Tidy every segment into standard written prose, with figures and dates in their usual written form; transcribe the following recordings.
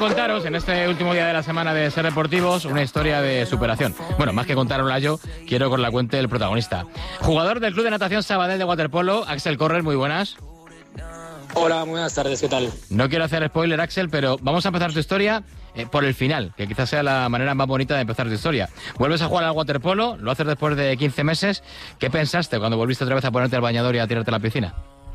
contaros en este último día de la semana de Ser Deportivos una historia de superación. Bueno, más que contárosla yo, quiero que os la cuente el protagonista. Jugador del Club de Natación Sabadell de waterpolo, Axel Correr, muy buenas. Hola, buenas tardes, ¿qué tal? No quiero hacer spoiler, Axel, pero vamos a empezar tu historia por el final, que quizás sea la manera más bonita de empezar tu historia. Vuelves a jugar al waterpolo, lo haces después de 15 meses. ¿Qué pensaste cuando volviste otra vez a ponerte al bañador y a tirarte a la piscina?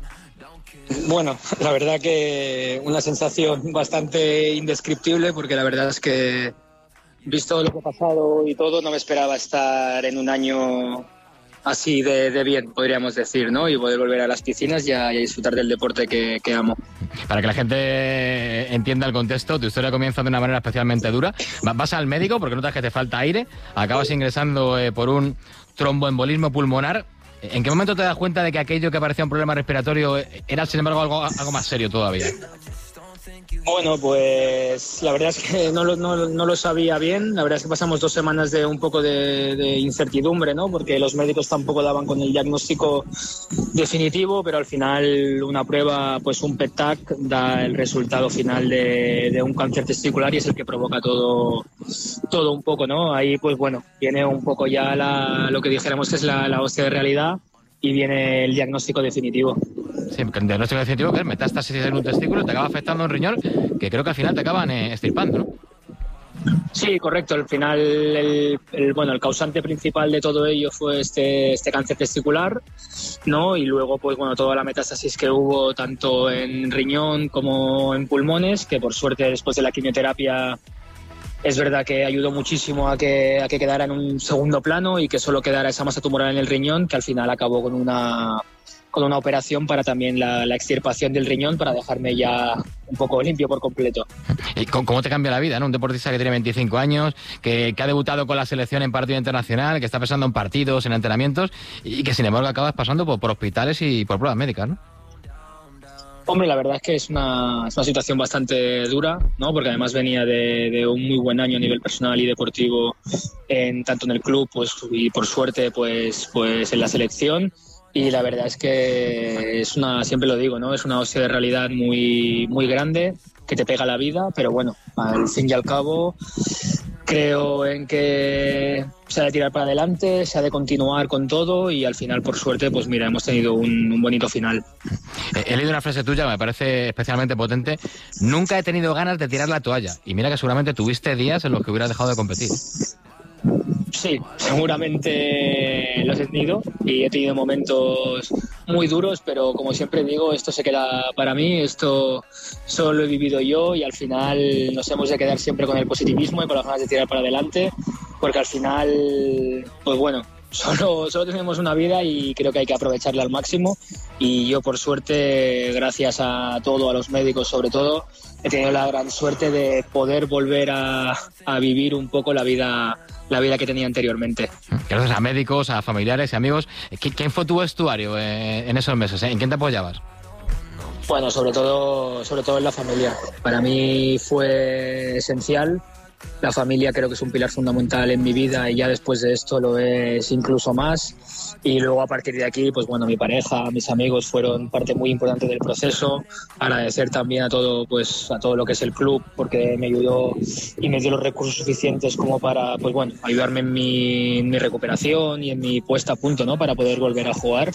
Bueno, la verdad que una sensación bastante indescriptible, porque la verdad es que, visto lo que ha pasado y todo, no me esperaba estar en un año así de bien, podríamos decir, ¿no? Y poder volver a las piscinas y a disfrutar del deporte que amo. Para que la gente entienda el contexto, tu historia comienza de una manera especialmente dura. Vas al médico porque notas que te falta aire, acabas ingresando por un tromboembolismo pulmonar. ¿En qué momento te das cuenta de que aquello que parecía un problema respiratorio era, sin embargo, algo más serio todavía? Bueno, pues la verdad es que no lo sabía bien. La verdad es que pasamos 2 semanas de un poco de incertidumbre, ¿no? Porque los médicos tampoco daban con el diagnóstico definitivo, pero al final una prueba, pues un PET-TAC, da el resultado final de un cáncer testicular y es el que provoca todo un poco, ¿no? Ahí, pues bueno, viene un poco ya lo que dijéramos que es la hostia de realidad y viene el diagnóstico definitivo. Sí, el diagnóstico definitivo que es metástasis en un testículo, te acaba afectando un riñón, que creo que al final te acaban extirpando, ¿no? Sí, correcto. Al final, el causante principal de todo ello fue este cáncer testicular, ¿no? Y luego, pues bueno, toda la metástasis que hubo tanto en riñón como en pulmones, que por suerte después de la quimioterapia es verdad que ayudó muchísimo a que quedara en un segundo plano y que solo quedara esa masa tumoral en el riñón, que al final acabó con una operación para también la extirpación del riñón, para dejarme ya un poco limpio por completo. ¿Y cómo te cambia la vida, ¿no? Un deportista que tiene 25 años, que ha debutado con la selección en partido internacional, que está pasando en partidos, en entrenamientos, y que sin embargo acabas pasando por hospitales y por pruebas médicas, ¿no? Hombre, la verdad es que es una situación bastante dura, ¿no? Porque además venía de un muy buen año a nivel personal y deportivo, tanto en el club, pues, y por suerte, pues en la selección. Y la verdad es que siempre lo digo, ¿no? Es una hostia de realidad muy, muy grande que te pega la vida, pero bueno, al fin y al cabo creo en que se ha de tirar para adelante, se ha de continuar con todo y al final, por suerte, pues mira, hemos tenido un bonito final. He leído una frase tuya que me parece especialmente potente. Nunca he tenido ganas de tirar la toalla. Y mira que seguramente tuviste días en los que hubieras dejado de competir. Sí, seguramente los he tenido y he tenido momentos muy duros, pero como siempre digo, esto se queda para mí, esto solo lo he vivido yo y al final nos hemos de quedar siempre con el positivismo y con las ganas de tirar para adelante, porque al final, pues bueno, solo tenemos una vida y creo que hay que aprovecharla al máximo y yo por suerte, gracias a los médicos sobre todo, he tenido la gran suerte de poder volver a vivir un poco la vida que tenía anteriormente. Gracias a médicos, a familiares y amigos. ¿Quién fue tu vestuario en esos meses? ¿En quién te apoyabas? Bueno, sobre todo en la familia. Para mí fue esencial. La familia creo que es un pilar fundamental en mi vida y ya después de esto lo es incluso más. Y luego a partir de aquí, pues bueno, mi pareja, mis amigos fueron parte muy importante del proceso. Agradecer también a todo lo que es el club, porque me ayudó y me dio los recursos suficientes como para, pues bueno, ayudarme en mi recuperación y en mi puesta a punto, ¿no? Para poder volver a jugar.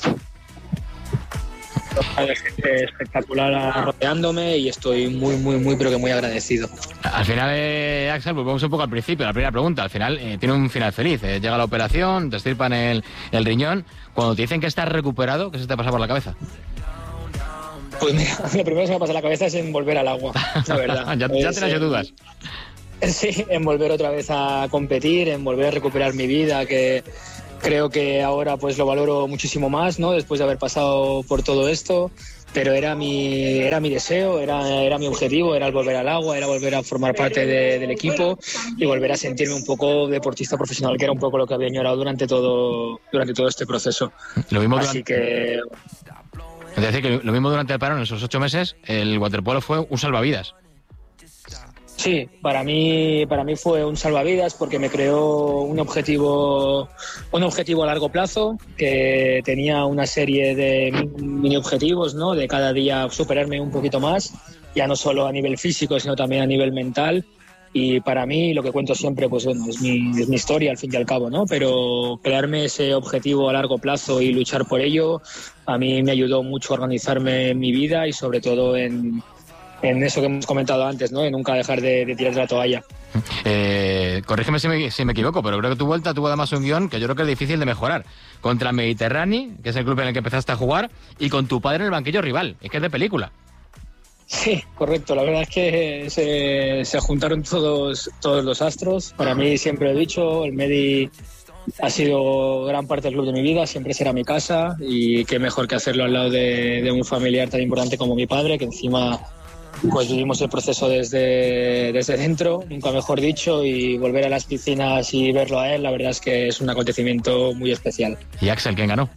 Hay gente espectacular rodeándome y estoy muy, muy, muy, pero que muy agradecido. Al final, Axel, volvemos un poco al principio, la primera pregunta. Al final tiene un final feliz. Llega la operación, te extirpan el riñón. Cuando te dicen que estás recuperado, ¿qué se te pasa por la cabeza? Pues mira, lo primero que se me pasa por la cabeza es en volver al agua, la verdad. ya tienes dudas. Sí, en volver otra vez a competir, en volver a recuperar mi vida, que creo que ahora pues lo valoro muchísimo más, ¿no? Después de haber pasado por todo esto, pero era mi deseo, era mi objetivo, era el volver al agua, era volver a formar parte del equipo y volver a sentirme un poco deportista profesional, que era un poco lo que había añorado durante todo este proceso. Lo mismo Así que... Es decir, que lo mismo durante el parón, en esos 8 meses, el waterpolo fue un salvavidas. Sí, para mí fue un salvavidas porque me creó un objetivo a largo plazo, que tenía una serie de mini objetivos, ¿no? De cada día superarme un poquito más ya no solo a nivel físico, sino también a nivel mental. Y para mí, lo que cuento siempre, pues bueno, es mi historia al fin y al cabo, ¿no? Pero crearme ese objetivo a largo plazo y luchar por ello, a mí me ayudó mucho a organizarme en mi vida y sobre todo en eso que hemos comentado antes, ¿no? En nunca dejar de tirar la toalla. Corrígeme si me equivoco, pero creo que tu vuelta tuvo además un guión que yo creo que es difícil de mejorar. Contra Mediterráneo, que es el club en el que empezaste a jugar, y con tu padre en el banquillo rival. Es que es de película. Sí, correcto. La verdad es que se juntaron todos los astros. Para mí, siempre he dicho, el Medi ha sido gran parte del club de mi vida, siempre será mi casa, y qué mejor que hacerlo al lado de un familiar tan importante como mi padre, que encima pues vivimos el proceso desde dentro, nunca mejor dicho, y volver a las piscinas y verlo a él, la verdad es que es un acontecimiento muy especial. ¿Y Axel quién ganó?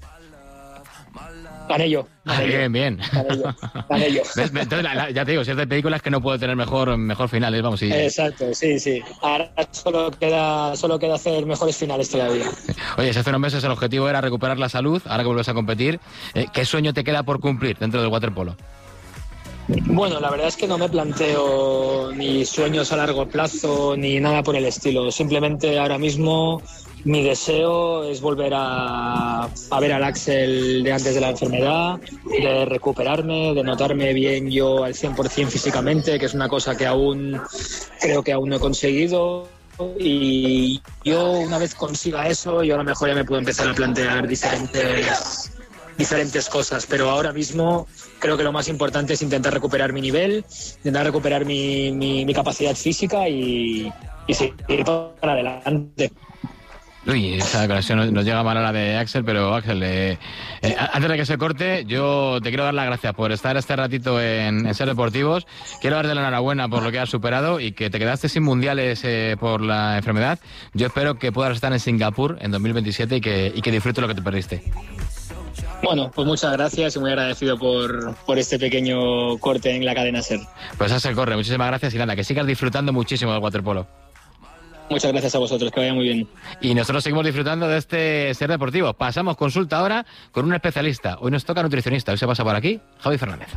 Gané yo. Bien. Gané yo. Entonces, ya te digo, si es de películas que no puedo tener mejor finales, vamos. Sí. Exacto, sí. Ahora solo queda hacer mejores finales todavía. Oye, si hace unos meses el objetivo era recuperar la salud, ahora que vuelves a competir, ¿qué sueño te queda por cumplir dentro del waterpolo? Bueno, la verdad es que no me planteo ni sueños a largo plazo ni nada por el estilo. Simplemente ahora mismo mi deseo es volver a ver al Axel de antes de la enfermedad, de recuperarme, de notarme bien yo al 100% físicamente, que es una cosa que creo que aún no he conseguido. Y yo, una vez consiga eso, yo a lo mejor ya me puedo empezar a plantear diferentes cosas, pero ahora mismo creo que lo más importante es intentar recuperar mi nivel, intentar recuperar mi capacidad física y seguir para adelante. Uy, esa conexión nos llega mal a la de Axel, pero Axel, antes de que se corte, yo te quiero dar las gracias por estar este ratito en Ser Deportivos. Quiero darte la enhorabuena por lo que has superado y que te quedaste sin mundiales por la enfermedad. Yo espero que puedas estar en Singapur en 2027 y que disfrutes lo que te perdiste. Bueno, pues muchas gracias y muy agradecido por este pequeño corte en la cadena SER. Pues Axel Corre, muchísimas gracias y nada, que sigas disfrutando muchísimo del waterpolo. Muchas gracias a vosotros, que vaya muy bien. Y nosotros seguimos disfrutando de este Ser Deportivo. Pasamos consulta ahora con un especialista. Hoy nos toca nutricionista. Hoy se pasa por aquí Javi Fernández.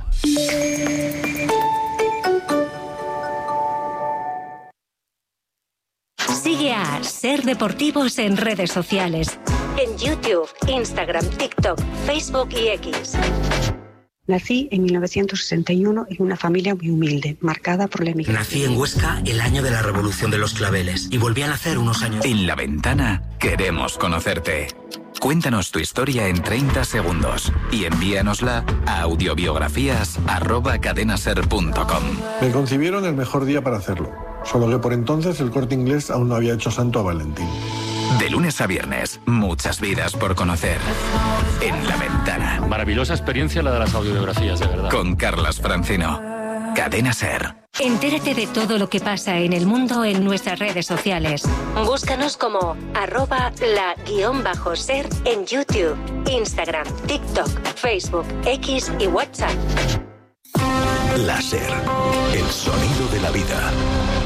Sigue a Ser Deportivos en redes sociales. En YouTube, Instagram, TikTok, Facebook y X. Nací en 1961 en una familia muy humilde, marcada por la emigración. Nací en Huesca el año de la Revolución de los Claveles y volví a nacer unos años. En La Ventana queremos conocerte. Cuéntanos tu historia en 30 segundos y envíanosla a audiobiografías@cadenaser.com. Me concibieron el mejor día para hacerlo, solo que por entonces el Corte Inglés aún no había hecho santo a Valentín. De lunes a viernes, muchas vidas por conocer. En La Ventana. Maravillosa experiencia la de las audiobiografías, de verdad. Con Carlas Francino. Cadena SER. Entérate de todo lo que pasa en el mundo en nuestras redes sociales. Búscanos como @la_ser en YouTube, Instagram, TikTok, Facebook, X y WhatsApp. La SER, el sonido de la vida.